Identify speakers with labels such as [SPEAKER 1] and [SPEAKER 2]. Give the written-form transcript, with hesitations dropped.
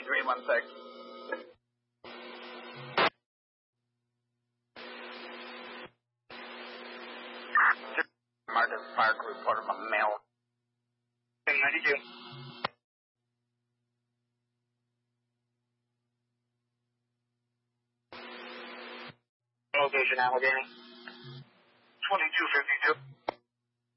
[SPEAKER 1] 2316. Marcus Fire Crew, report of a male. 92. Location, Allegheny. 2252.